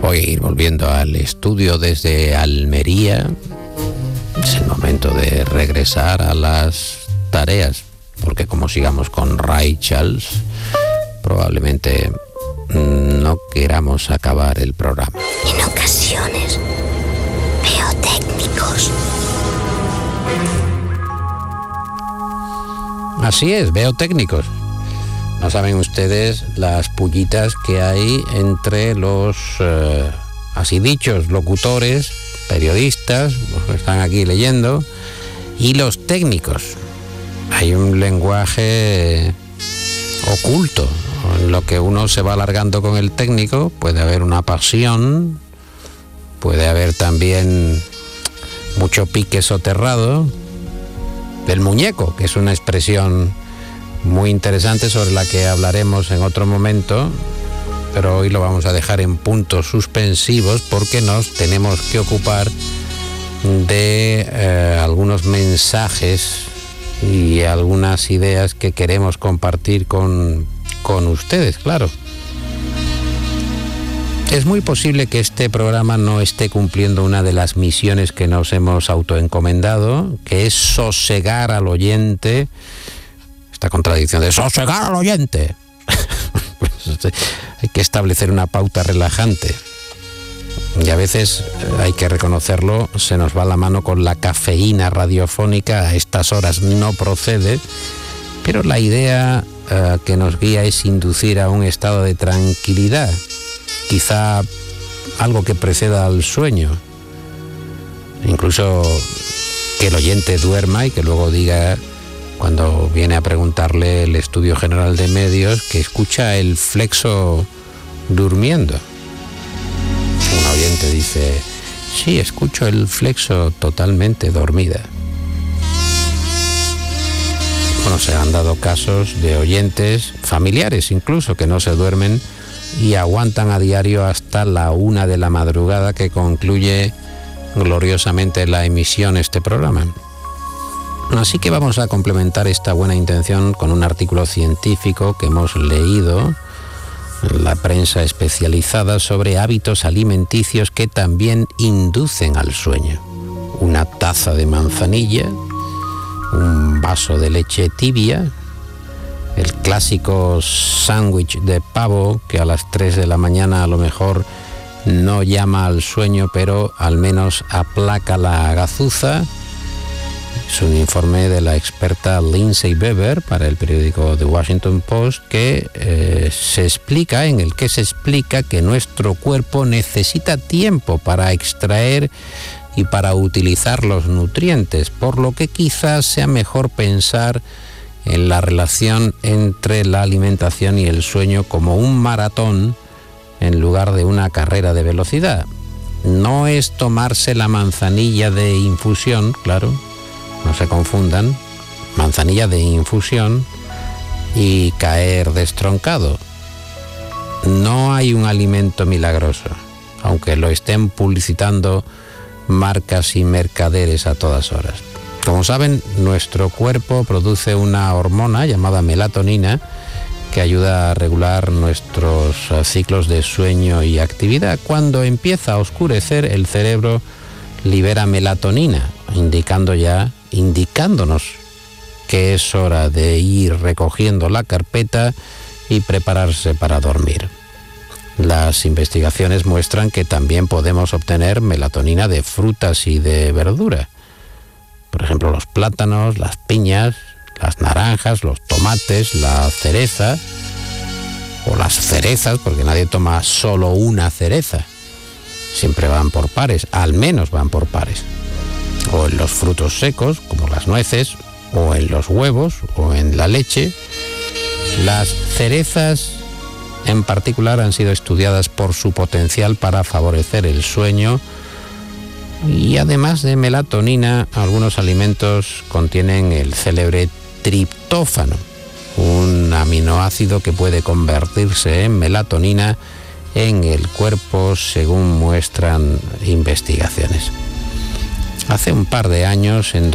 Voy a ir volviendo al estudio desde Almería. Es el momento de regresar a las tareas, porque como sigamos con Ray Charles, probablemente no queramos acabar el programa. En ocasiones veo técnicos. Así es, veo técnicos. No saben ustedes las pullitas que hay entre los así dichos locutores, periodistas, los que están aquí leyendo, y los técnicos. Hay un lenguaje oculto. En lo que uno se va alargando con el técnico, puede haber una pasión, puede haber también mucho pique soterrado del muñeco, que es una expresión muy interesante sobre la que hablaremos en otro momento, pero hoy lo vamos a dejar en puntos suspensivos porque nos tenemos que ocupar de algunos mensajes y algunas ideas que queremos compartir con ustedes, claro. Es muy posible que este programa no esté cumpliendo una de las misiones que nos hemos autoencomendado, que es sosegar al oyente. Esta contradicción de sosegar al oyente. Pues hay que establecer una pauta relajante. Y a veces, hay que reconocerlo, se nos va la mano con la cafeína radiofónica. A estas horas no procede, pero la idea que nos guía es inducir a un estado de tranquilidad, quizá algo que preceda al sueño, incluso que el oyente duerma y que luego diga, cuando viene a preguntarle el Estudio General de Medios, que escucha el Flexo durmiendo. Un oyente dice, sí, escucho el Flexo totalmente dormida. Bueno, se han dado casos de oyentes, familiares incluso, que no se duermen y aguantan a diario hasta la 1 de la madrugada, que concluye gloriosamente la emisión este programa. Así que vamos a complementar esta buena intención con un artículo científico que hemos leído en la prensa especializada sobre hábitos alimenticios que también inducen al sueño. Una taza de manzanilla, un vaso de leche tibia, el clásico sándwich de pavo que a las 3 de la mañana a lo mejor no llama al sueño, pero al menos aplaca la agazuza. Es un informe de la experta Lindsay Weber para el periódico The Washington Post en el que se explica que nuestro cuerpo necesita tiempo para extraer y para utilizar los nutrientes, por lo que quizás sea mejor pensar en la relación entre la alimentación y el sueño como un maratón en lugar de una carrera de velocidad. No es tomarse la manzanilla de infusión, claro, no se confundan, manzanilla de infusión y caer destroncado. No hay un alimento milagroso, aunque lo estén publicitando marcas y mercaderes a todas horas. Como saben, nuestro cuerpo produce una hormona llamada melatonina que ayuda a regular nuestros ciclos de sueño y actividad. Cuando empieza a oscurecer, el cerebro libera melatonina, indicándonos que es hora de ir recogiendo la carpeta y prepararse para dormir. Las investigaciones muestran que también podemos obtener melatonina de frutas y de verdura. Por ejemplo, los plátanos, las piñas, las naranjas, los tomates, la cereza o las cerezas, porque nadie toma solo una cereza. Siempre van por pares, al menos van por pares. O en los frutos secos, como las nueces, o en los huevos, o en la leche. Las cerezas en particular han sido estudiadas por su potencial para favorecer el sueño, y además de melatonina, algunos alimentos contienen el célebre triptófano, un aminoácido que puede convertirse en melatonina en el cuerpo, según muestran investigaciones. Hace un par de años, en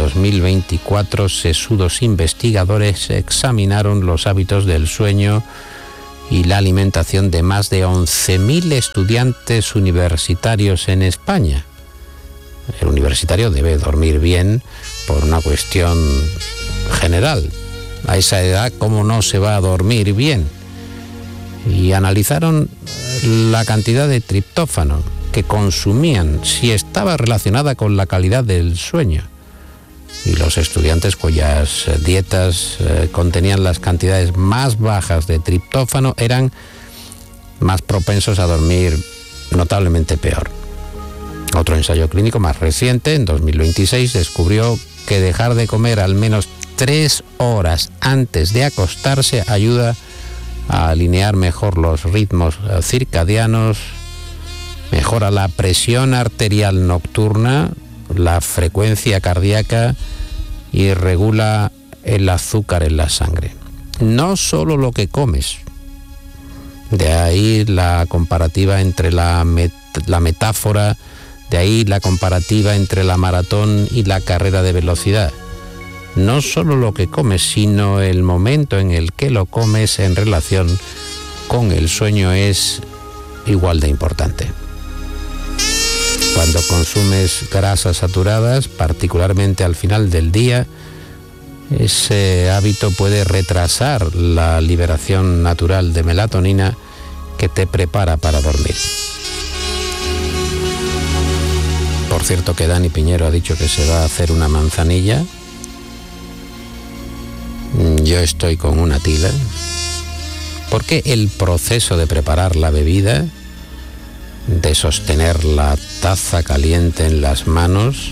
2024, sesudos investigadores examinaron los hábitos del sueño y la alimentación de más de 11.000 estudiantes universitarios en España. El universitario debe dormir bien por una cuestión general. A esa edad, ¿cómo no se va a dormir bien? Y analizaron la cantidad de triptófano que consumían, si estaba relacionada con la calidad del sueño. Y los estudiantes cuyas dietas contenían las cantidades más bajas de triptófano eran más propensos a dormir notablemente peor. Otro ensayo clínico más reciente, en 2026, descubrió que dejar de comer al menos 3 horas antes de acostarse ayuda a alinear mejor los ritmos circadianos, mejora la presión arterial nocturna, la frecuencia cardíaca y regula el azúcar en la sangre. No solo lo que comes, de ahí la comparativa entre la metáfora, de ahí la comparativa entre la maratón y la carrera de velocidad. No solo lo que comes, sino el momento en el que lo comes en relación con el sueño es igual de importante. Cuando consumes grasas saturadas, particularmente al final del día, ese hábito puede retrasar la liberación natural de melatonina que te prepara para dormir. Por cierto que Dani Piñero ha dicho que se va a hacer una manzanilla. Yo estoy con una tila, porque el proceso de preparar la bebida, de sostener la taza caliente en las manos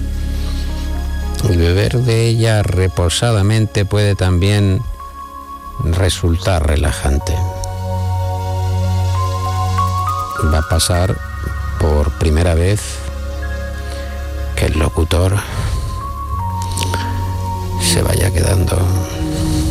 y beber de ella reposadamente puede también resultar relajante. Va a pasar por primera vez que el locutor se vaya quedando